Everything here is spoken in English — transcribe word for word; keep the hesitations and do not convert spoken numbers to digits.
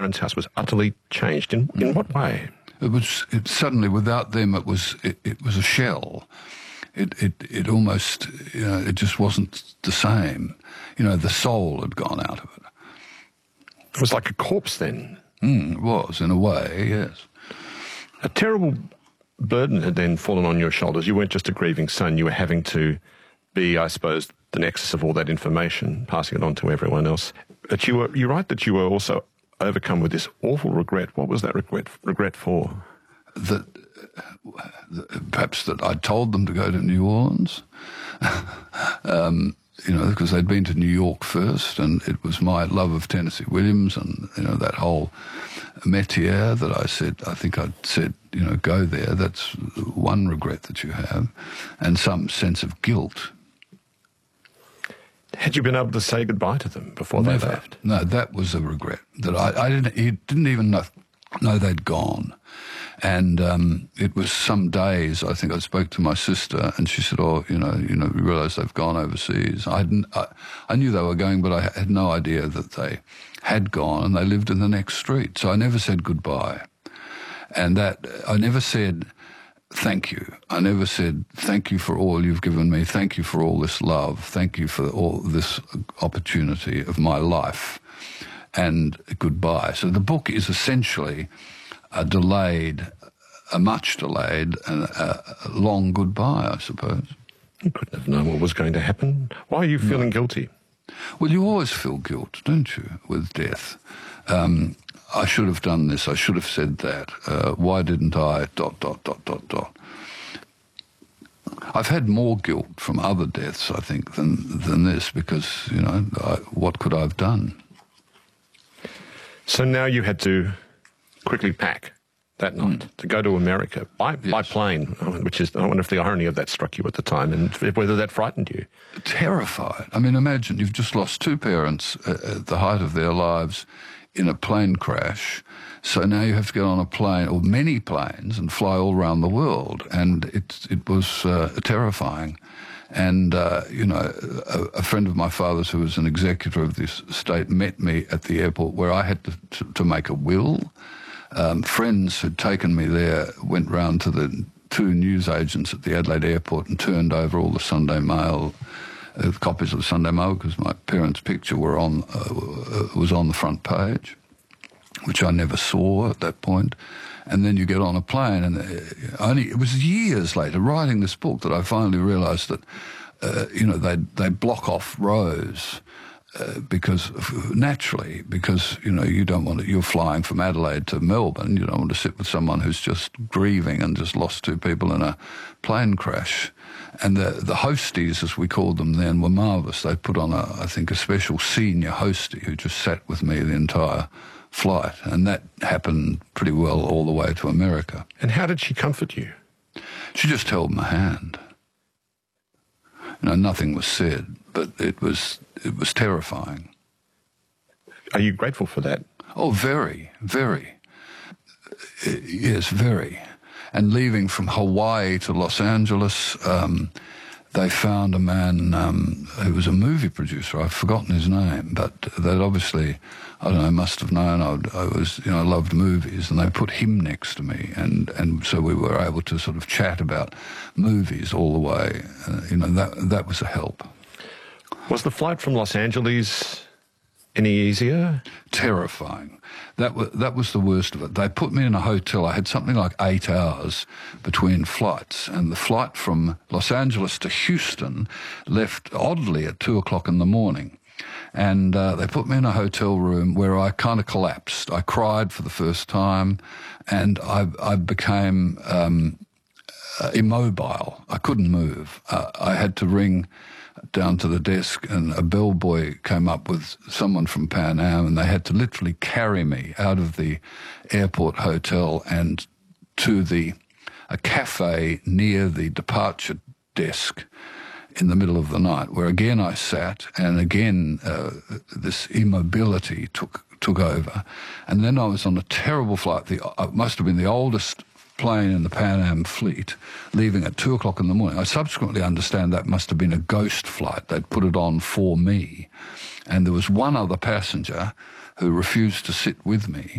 parents' house was utterly changed. In, in what way? It was it, suddenly, without them, it was it, it was a shell. It it it almost, you know, it just wasn't the same. You know, the soul had gone out of it. It was like a corpse then. Mm, it was, in a way, yes. A terrible burden had then fallen on your shoulders. You weren't just a grieving son. You were having to be, I suppose, the nexus of all that information, passing it on to everyone else. But you were, you're right that you were also overcome with this awful regret. What was that regret regret for? That uh, perhaps that I told them to go to New Orleans, um, you know, because they'd been to New York first, and it was my love of Tennessee Williams and, you know, that whole métier that I said, I think I'd said, you know, go there. That's one regret that you have, and some sense of guilt. Had you been able to say goodbye to them before Never. they left? No, that was a regret. That I, I didn't, he didn't even know, know they'd gone. And um, it was some days, I think I spoke to my sister, and she said, oh, you know, you know, we realise they've gone overseas. I, hadn't, I, I knew they were going, but I had no idea that they had gone, and they lived in the next street. So I never said goodbye. And that, I never said thank you. I never said thank you for all you've given me. Thank you for all this love. Thank you for all this opportunity of my life. And goodbye. So the book is essentially a delayed, a much delayed and a long goodbye, I suppose. You couldn't have known what was going to happen. Why are you feeling no. guilty? Well, you always feel guilt, don't you, with death? Um, I should have done this, I should have said that. Uh, why didn't I, dot, dot, dot, dot, dot. I've had more guilt from other deaths, I think, than, than this, because, you know, I, what could I have done? So now you had to quickly pack that night mm. to go to America by, yes. by plane, which is, I wonder if the irony of that struck you at the time and whether that frightened you. Terrified. I mean, imagine you've just lost two parents at the height of their lives in a plane crash. So now you have to get on a plane, or many planes, and fly all around the world. And it, it was uh, terrifying. And, uh, you know, a, a friend of my father's who was an executor of this estate met me at the airport where I had to, to, to make a will. Um, friends who'd taken me there went round to the two newsagents at the Adelaide airport and turned over all the Sunday Mail, uh, copies of the Sunday Mail, because my parents' picture were on, uh, was on the front page, which I never saw at that point. And then you get on a plane, and only it was years later, writing this book, that I finally realised that, uh, you know, they they block off rows uh, because naturally, because you know you don't want to. You're flying from Adelaide to Melbourne. You don't want to sit with someone who's just grieving and just lost two people in a plane crash. And the the hosties, as we called them then, were marvellous. They put on a, I think, a special senior hostie who just sat with me the entire flight, and that happened pretty well all the way to America. And how did she comfort you? She just held my hand. You know, nothing was said, but it was it was terrifying. Are you grateful for that? Oh, very, very. Uh, yes, very. And leaving from Hawaii to Los Angeles, um, they found a man um, who was a movie producer. I've forgotten his name, but they'd obviously, I don't know, must have known I'd, I was, you know, I loved movies, and they put him next to me, and, and so we were able to sort of chat about movies all the way. Uh, you know, that that was a help. Was the flight from Los Angeles any easier? Terrifying. That was, that was the worst of it. They put me in a hotel. I had something like eight hours between flights, and the flight from Los Angeles to Houston left oddly at two o'clock in the morning. And uh, they put me in a hotel room where I kind of collapsed. I cried for the first time, and I, I became um, uh, immobile. I couldn't move. Uh, I had to ring down to the desk, and a bellboy came up with someone from Pan Am, and they had to literally carry me out of the airport hotel and to the a cafe near the departure desk in the middle of the night, where again I sat, and again uh, this immobility took took over. And then I was on a terrible flight. The, it must have been the oldest plane in the Pan Am fleet, leaving at two o'clock in the morning. I subsequently understand that must have been a ghost flight. They'd put it on for me. And there was one other passenger who refused to sit with me.